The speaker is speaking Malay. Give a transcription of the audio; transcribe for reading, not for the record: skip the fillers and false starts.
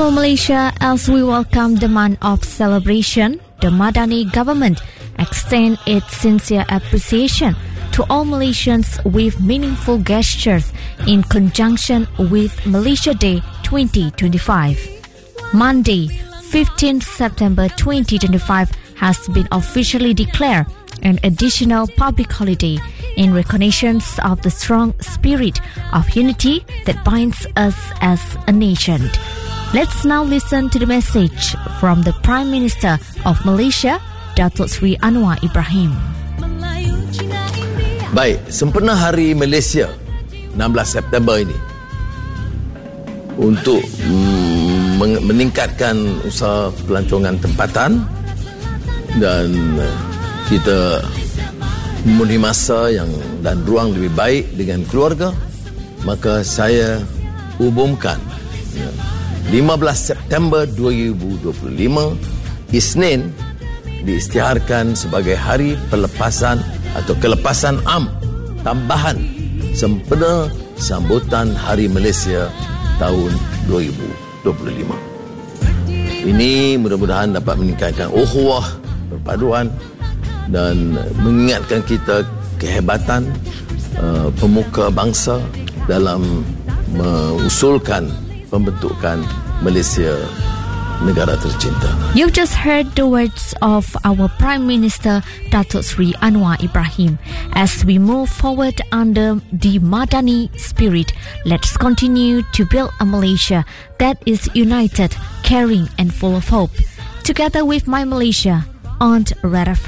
Hello Malaysia, as we welcome the month of celebration, the Madani government extends its sincere appreciation to all Malaysians with meaningful gestures in conjunction with Malaysia Day 2025. Monday, 15th September 2025 has been officially declared an additional public holiday in recognition of the strong spirit of unity that binds us as a nation. Let's now listen to the message from the Prime Minister of Malaysia, Datuk Seri Anwar Ibrahim. Baik, sempena Hari Malaysia 16 September ini untuk meningkatkan usaha pelancongan tempatan dan kita memenuhi masa dan ruang lebih baik dengan keluarga, maka saya umumkan 15 September 2025 Isnin diisytiharkan sebagai hari pelepasan atau kelepasan am tambahan sempena sambutan Hari Malaysia tahun 2025. Ini mudah-mudahan dapat meningkatkan ukhuwah, perpaduan dan mengingatkan kita kehebatan pemuka bangsa dalam mengusulkan pembentukan Malaysia negara tercinta. You've just heard the words of our Prime Minister Datuk Seri Anwar Ibrahim. As we move forward under the Madani spirit, let's continue to build a Malaysia that is united, caring and full of hope. Together with My Malaysia on Red FM.